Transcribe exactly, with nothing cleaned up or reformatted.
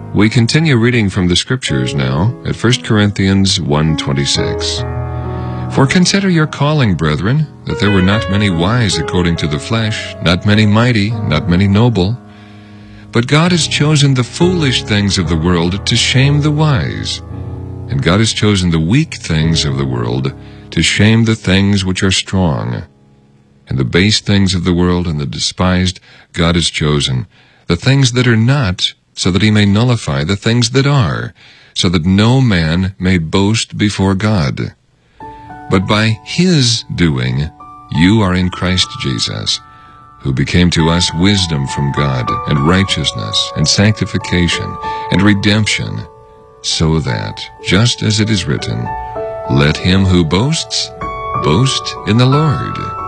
We continue reading from the Scriptures now at First Corinthians one twenty-six. For consider your calling, brethren, that there were not many wise according to the flesh, not many mighty, not many noble. But God has chosen the foolish things of the world to shame the wise. And God has chosen the weak things of the world to shame the things which are strong. And the base things of the world and the despised God has chosen, the things that are not, so that he may nullify the things that are, so that no man may boast before God. But by his doing, you are in Christ Jesus, who became to us wisdom from God, and righteousness, and sanctification, and redemption, so that, just as it is written, let him who boasts, boast in the Lord.